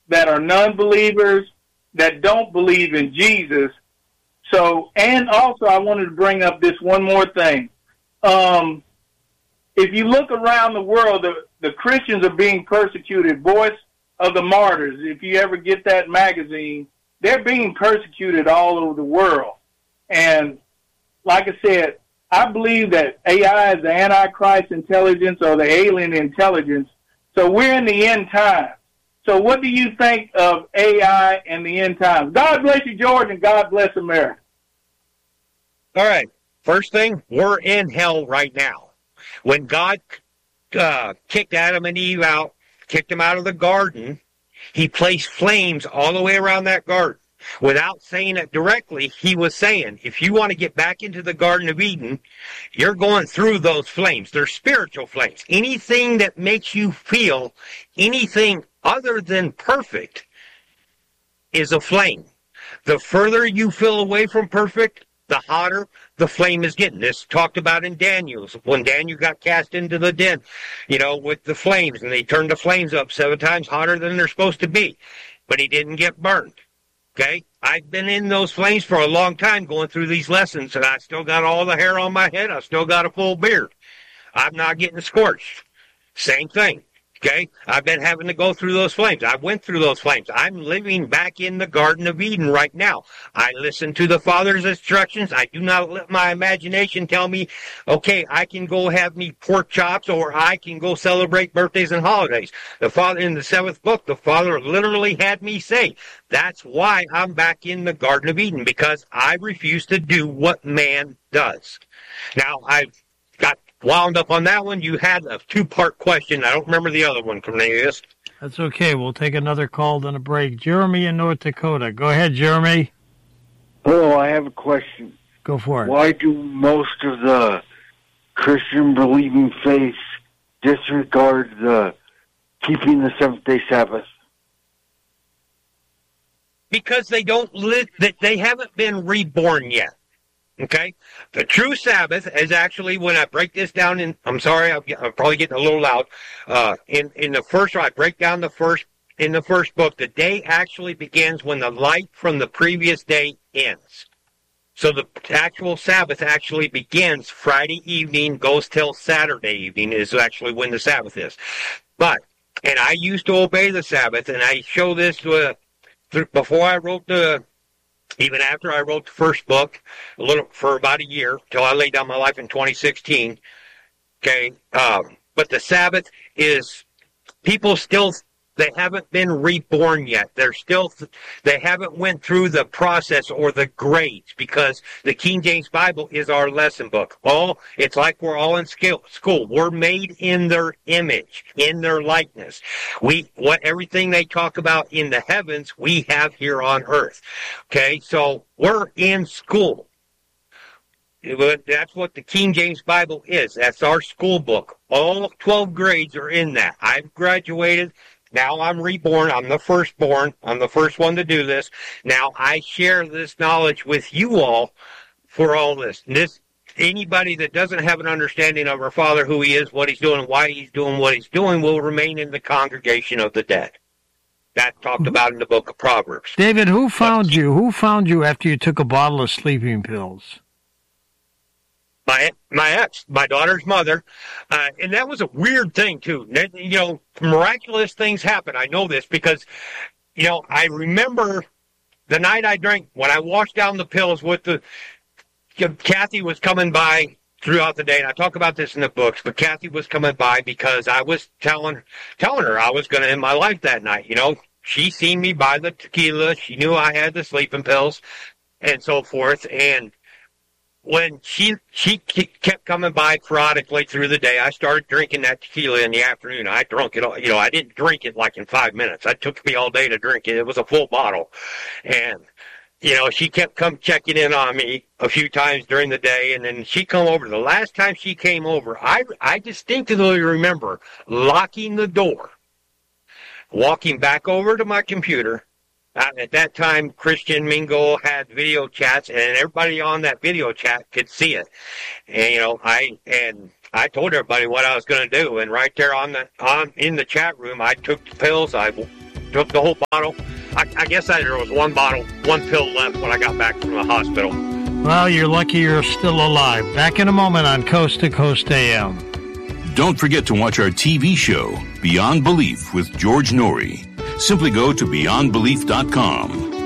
that are non-believers that don't believe in Jesus. So, and also I wanted to bring up this one more thing. If you look around the world, the Christians are being persecuted. Voice of the Martyrs, if you ever get that magazine, they're being persecuted all over the world. And like I said, I believe that AI is the Antichrist intelligence or the alien intelligence. So we're in the end times. So what do you think of AI and the end times? God bless you, George, and God bless America. All right. First thing, we're in hell right now. When God kicked Adam and Eve out, kicked them out of the garden, he placed flames all the way around that garden. Without saying it directly, he was saying, if you want to get back into the Garden of Eden, you're going through those flames. They're spiritual flames. Anything that makes you feel anything other than perfect is a flame. The further you feel away from perfect, the hotter the flame is getting. This talked about in Daniel. When Daniel got cast into the den, with the flames, and they turned the flames up 7 times hotter than they're supposed to be. But he didn't get burned. Okay? I've been in those flames for a long time going through these lessons, and I still got all the hair on my head. I still got a full beard. I'm not getting scorched. Same thing. Okay? I've been having to go through those flames. I went through those flames. I'm living back in the Garden of Eden right now. I listen to the Father's instructions. I do not let my imagination tell me, okay, I can go have me pork chops or I can go celebrate birthdays and holidays. The Father, in the 7th book, the Father literally had me say, that's why I'm back in the Garden of Eden, because I refuse to do what man does. Now, I've got wound up on that one. You had a 2-part question. I don't remember the other one, Cornelius. That's okay. We'll take another call, then a break. Jeremy in North Dakota. Go ahead, Jeremy. Hello, I have a question. Go for it. Why do most of the Christian believing faiths disregard the keeping the seventh-day Sabbath? Because they don't live, they haven't been reborn yet. Okay? The true Sabbath is actually, when I break this down in, I'm sorry, I'm probably getting a little loud. In the first, I break down in the first book, the day actually begins when the light from the previous day ends. So the actual Sabbath actually begins Friday evening, goes till Saturday evening is actually when the Sabbath is. But, and I used to obey the Sabbath, and I show this before I wrote even after I wrote the first book, for about a year, till I laid down my life in 2016. Okay, but the Sabbath is, people still, they haven't been reborn yet. They haven't went through the process or the grades, because the King James Bible is our lesson book. It's like we're all in school. We're made in their image, in their likeness. Everything they talk about in the heavens, we have here on earth. Okay, so we're in school. That's what the King James Bible is. That's our school book. All 12 grades are in that. I've graduated. Now I'm reborn. I'm the firstborn. I'm the first one to do this. Now I share this knowledge with you all for all this. Anybody that doesn't have an understanding of our Father, who He is, what He's doing, why He's doing what He's doing, will remain in the congregation of the dead. That's talked about in the book of Proverbs. David, who found you? Who found you after you took a bottle of sleeping pills? My ex, my daughter's mother, and that was a weird thing too. Miraculous things happen. I know this because, I remember the night I drank, when I washed down the pills Kathy was coming by throughout the day, and I talk about this in the books, but Kathy was coming by because I was telling her I was going to end my life that night. She seen me buy the tequila. She knew I had the sleeping pills and so forth, and when she kept coming by periodically through the day, I started drinking that tequila in the afternoon. I drank it all. I didn't drink it like in 5 minutes. It took me all day to drink it. It was a full bottle. And, she kept checking in on me a few times during the day, and then she come over. The last time she came over, I distinctly remember locking the door, walking back over to my computer. At that time, Christian Mingle had video chats, and everybody on that video chat could see it. And I told everybody what I was going to do, and right there in the chat room, I took the pills. I took the whole bottle. I guess there was one pill left when I got back from the hospital. Well, you're lucky you're still alive. Back in a moment on Coast to Coast AM. Don't forget to watch our TV show, Beyond Belief with George Norrie. Simply go to beyondbelief.com.